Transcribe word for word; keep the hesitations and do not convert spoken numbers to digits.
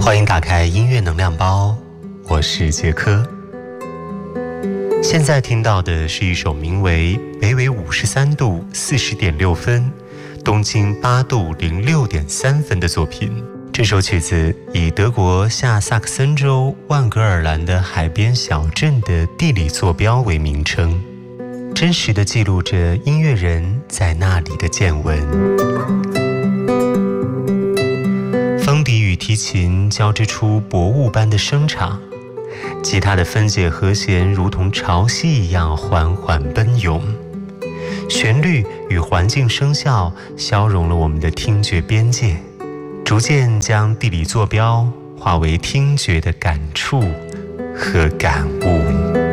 欢迎打开音乐能量包，我是杰科。现在听到的是一首名为《北纬五十三度四十点六分，东经八度零六点三分》的作品。这首曲子以德国下萨克森州万格尔兰的海边小镇的地理坐标为名称，真实地记录着音乐人在那里的见闻。风笛与提琴交织出薄雾般的声场，吉他的分解和弦如同潮汐一样缓缓奔涌，旋律与环境声效消融了我们的听觉边界，逐渐将地理坐标化为听觉的感触和感悟。